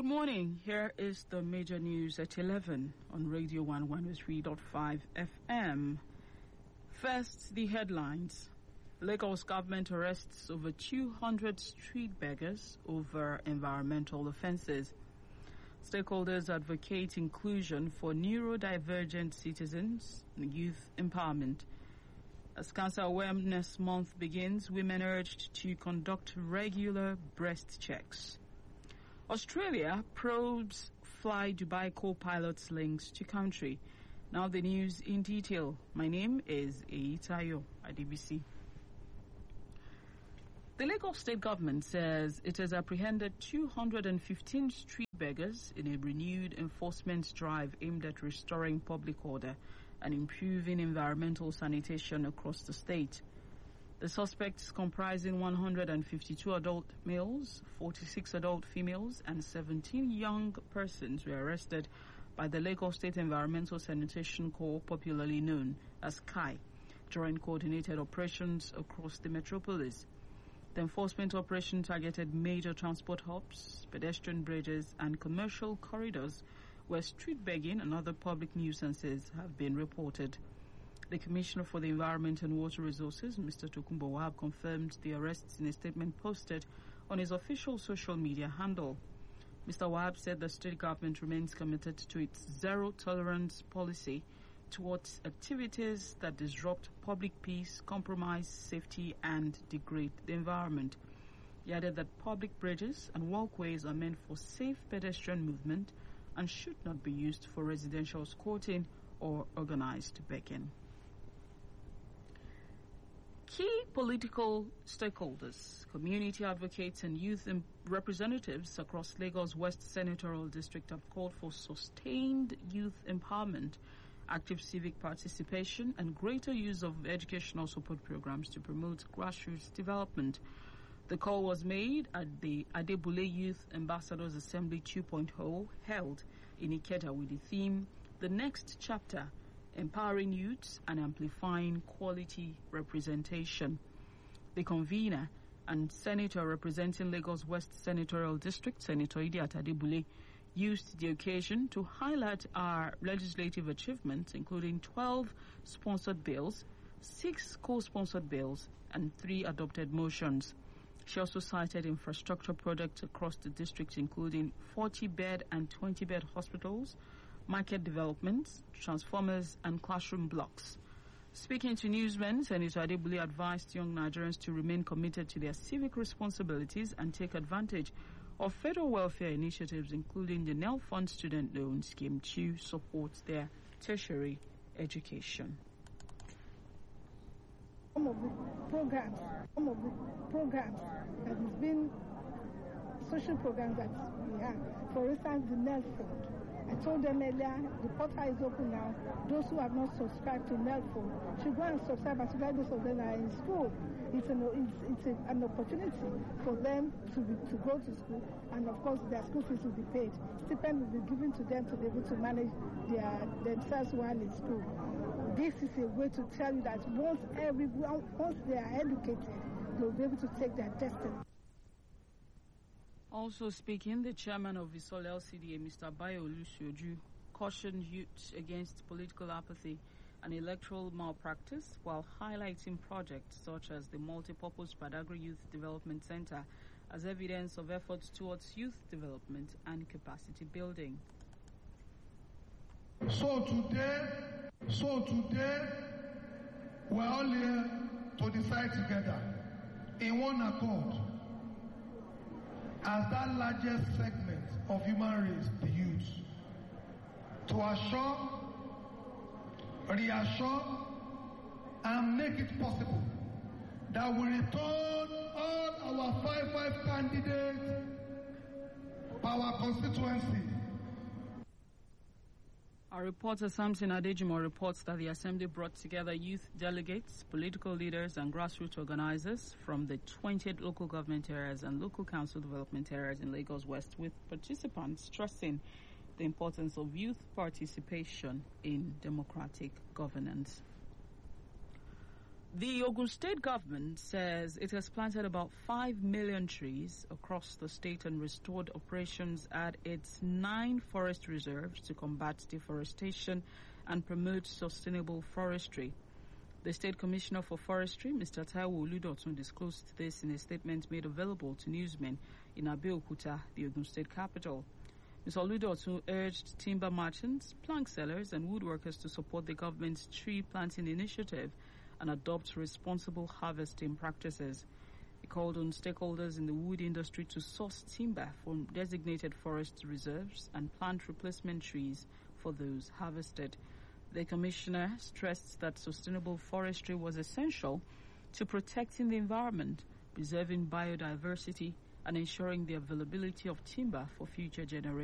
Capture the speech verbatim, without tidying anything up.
Good morning. Here is the major news at eleven on Radio one one oh three point five F M. First, the headlines. Lagos government arrests over two hundred street beggars over environmental offences. Stakeholders advocate inclusion for neurodivergent citizens and youth empowerment. As Cancer Awareness Month begins, women urged to conduct regular breast checks. Australia probes fly Dubai co-pilot's links to country. Now the news in detail. My name is Eitayo Adibisi. The Lagos state government says it has apprehended two hundred fifteen street beggars in a renewed enforcement drive aimed at restoring public order and improving environmental sanitation across the state. The suspects, comprising one hundred fifty-two adult males, forty-six adult females, and seventeen young persons, were arrested by the Lagos State Environmental Sanitation Corps, popularly known as K I, during coordinated operations across the metropolis. The enforcement operation targeted major transport hubs, pedestrian bridges, and commercial corridors where street begging and other public nuisances have been reported. The Commissioner for the Environment and Water Resources, Mister Tokunbo Wahab, confirmed the arrests in a statement posted on his official social media handle. Mister Wahab said the state government remains committed to its zero-tolerance policy towards activities that disrupt public peace, compromise safety, and degrade the environment. He added that public bridges and walkways are meant for safe pedestrian movement and should not be used for residential squatting or organized begging. Key political stakeholders, community advocates, and youth representatives across Lagos West Senatorial District have called for sustained youth empowerment, active civic participation, and greater use of educational support programs to promote grassroots development. The call was made at the Adebule Youth Ambassadors Assembly two point oh held in Ikeda with the theme, The Next Chapter, Empowering Youths and Amplifying Quality Representation. The convener and senator representing Lagos West Senatorial District, Senator Idiat Adebule, used the occasion to highlight our legislative achievements, including twelve sponsored bills, six co-sponsored bills, and three adopted motions. She also cited infrastructure projects across the district, including forty-bed and twenty-bed hospitals, market developments, transformers, and classroom blocks. Speaking to newsmen, Senator Adebule advised young Nigerians to remain committed to their civic responsibilities and take advantage of federal welfare initiatives, including the N E L Fund Student Loan Scheme, to support their tertiary education. Some of the programs, some of the programs that has been social programs that we have, for instance, the N E L Fund. I told them earlier, the portal is open now. Those who have not subscribed to N E L Fund should go and subscribe, particularly those of them that are in school. It's an, it's, it's a, an opportunity for them to be, to go to school, and of course their school fees will be paid. Stipend will be given to them to be able to manage their themselves while in school. This is a way to tell you that once everyone, once they are educated, they will be able to take their destiny. Also speaking, the chairman of Visol L C D A, Mister Bayo Olusoju, cautioned youths against political apathy and electoral malpractice while highlighting projects such as the multipurpose Badagry Youth Development Center as evidence of efforts towards youth development and capacity building. So today, so today, we're all here to decide together in one accord as that largest segment of human race, the youth, to assure, reassure, and make it possible that we return all our five five candidates per our constituency. Our reporter Samson Adejimo reports that the Assembly brought together youth delegates, political leaders, and grassroots organizers from the twenty-eight local government areas and local council development areas in Lagos West, with participants stressing the importance of youth participation in democratic governance. The Ogun State government says it has planted about five million trees across the state and restored operations at its nine forest reserves to combat deforestation and promote sustainable forestry. The State Commissioner for Forestry, Mister Taiwo Oludotun, disclosed this in a statement made available to newsmen in Abeokuta, the Ogun State capital. Mister Oludotun urged timber merchants, plank sellers, and woodworkers to support the government's tree planting initiative and adopt responsible harvesting practices. He called on stakeholders in the wood industry to source timber from designated forest reserves and plant replacement trees for those harvested. The commissioner stressed that sustainable forestry was essential to protecting the environment, preserving biodiversity, and ensuring the availability of timber for future generations.